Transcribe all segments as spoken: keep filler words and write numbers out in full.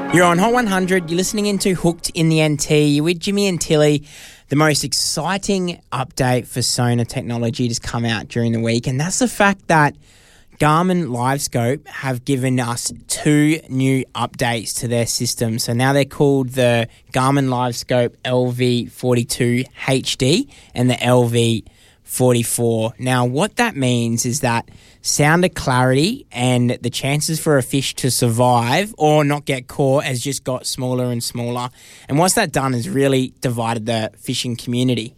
You're on Hot one hundred. You're listening into Hooked in the N T. You're with Jimmy and Tilly. The most exciting update for sonar technology to come out during the week, and that's the fact that Garmin LiveScope have given us two new updates to their system. So now they're called the Garmin LiveScope L V forty-two H D and the L V forty-four. Now, what that means is that sounder clarity and the chances for a fish to survive or not get caught has just got smaller and smaller. And what's that done is really divided the fishing community.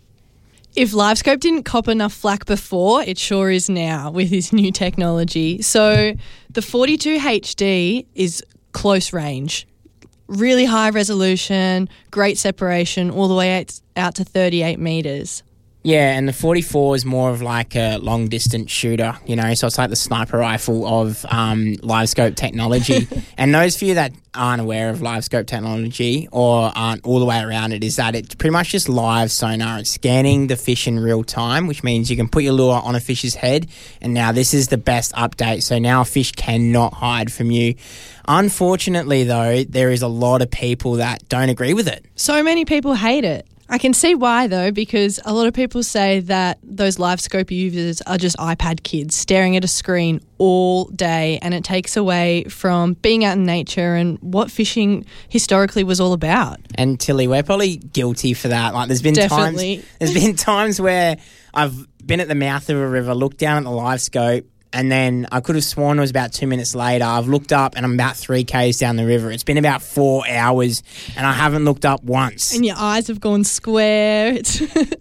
If LiveScope didn't cop enough flack before, it sure is now with this new technology. So the forty-two H D is close range, really high resolution, great separation, all the way out, out to thirty-eight metres. Yeah, and the forty-four is more of like a long-distance shooter, you know, so it's like the sniper rifle of um, LiveScope technology. And those of you that aren't aware of LiveScope technology or aren't all the way around it is that it's pretty much just live sonar. It's scanning the fish in real time, which means you can put your lure on a fish's head, and now this is the best update. So now a fish cannot hide from you. Unfortunately, though, there is a lot of people that don't agree with it. So many people hate it. I can see why, though, because a lot of people say that those LiveScope users are just iPad kids staring at a screen all day, and it takes away from being out in nature and what fishing historically was all about. And Tilly, we're probably guilty for that. Like, there's been Definitely. times, there's been times where I've been at the mouth of a river, looked down at the LiveScope, and then I could have sworn it was about two minutes later. I've looked up and I'm about three kays down the river. It's been about four hours and I haven't looked up once. And your eyes have gone square. It's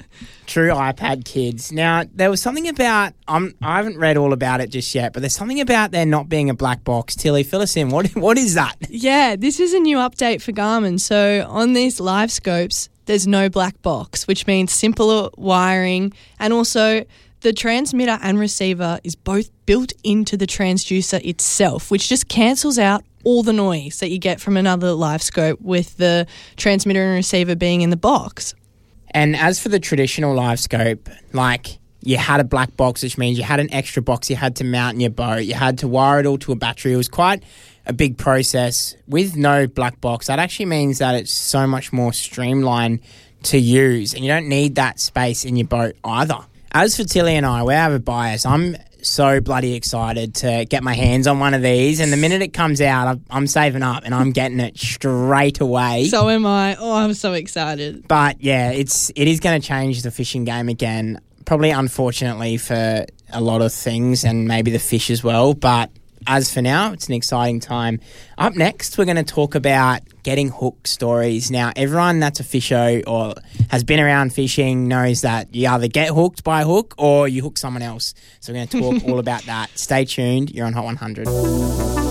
True iPad kids. Now, there was something about, um, I haven't read all about it just yet, but there's something about there not being a black box. Tilly, fill us in. What, what is that? Yeah, this is a new update for Garmin. So on these LiveScopes, there's no black box, which means simpler wiring, and also the transmitter and receiver is both built into the transducer itself, which just cancels out all the noise that you get from another LiveScope with the transmitter and receiver being in the box. And as for the traditional LiveScope, like you had a black box, which means you had an extra box you had to mount in your boat. You had to wire it all to a battery. It was quite a big process. With no black box, that actually means that it's so much more streamlined to use, and you don't need that space in your boat either. As for Tilly and I, we have a bias. I'm so bloody excited to get my hands on one of these, and the minute it comes out, I'm, I'm saving up and I'm getting it straight away. So am I. Oh, I'm so excited. But yeah, it's it is going to change the fishing game again. Probably unfortunately for a lot of things and maybe the fish as well. But as for now, it's an exciting time. Up next, we're going to talk about getting hooked stories. Now, everyone that's a fisher or has been around fishing knows that you either get hooked by a hook or you hook someone else. So we're going to talk all about that. Stay tuned. You're on Hot one hundred.